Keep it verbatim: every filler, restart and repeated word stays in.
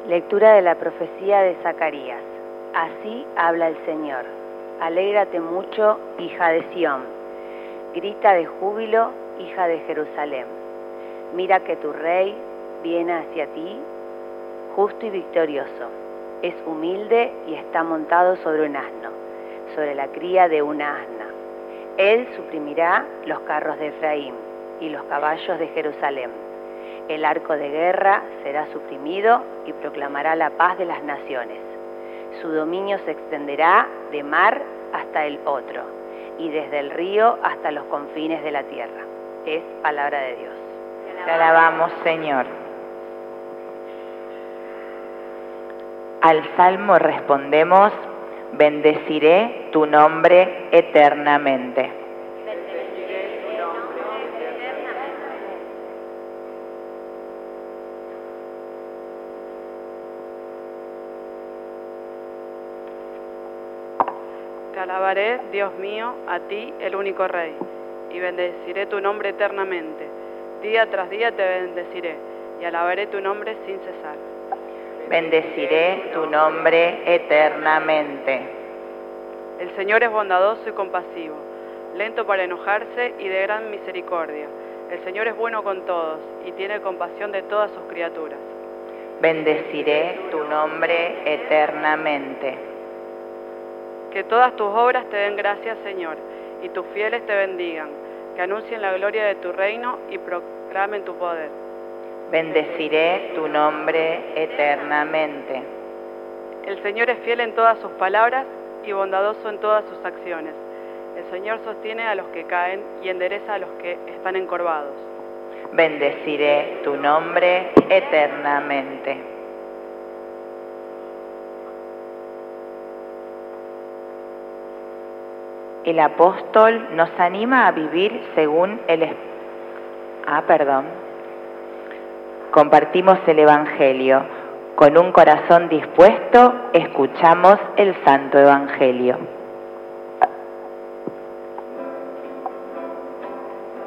Lectura de la profecía de Zacarías. Así habla el Señor. Alégrate mucho, hija de Sión. Grita de júbilo, hija de Jerusalén. Mira que tu rey viene hacia ti, justo y victorioso. Es humilde y está montado sobre un asno, sobre la cría de una asna. Él suprimirá los carros de Efraín y los caballos de Jerusalén. El arco de guerra será suprimido y proclamará la paz de las naciones. Su dominio se extenderá de mar hasta el otro y desde el río hasta los confines de la tierra. Es palabra de Dios. Te alabamos, Señor. Al salmo respondemos: bendeciré tu nombre eternamente. Te alabaré, Dios mío, a ti, el único Rey, y bendeciré tu nombre eternamente. Día tras día te bendeciré, y alabaré tu nombre sin cesar. Bendeciré tu nombre eternamente. El Señor es bondadoso y compasivo, lento para enojarse y de gran misericordia. El Señor es bueno con todos, y tiene compasión de todas sus criaturas. Bendeciré tu nombre eternamente. Que todas tus obras te den gracias, Señor, y tus fieles te bendigan, que anuncien la gloria de tu reino y proclamen tu poder. Bendeciré tu nombre eternamente. El Señor es fiel en todas sus palabras y bondadoso en todas sus acciones. El Señor sostiene a los que caen y endereza a los que están encorvados. Bendeciré tu nombre eternamente. El apóstol nos anima a vivir según el... Ah, perdón. Compartimos el Evangelio. Con un corazón dispuesto, escuchamos el Santo Evangelio.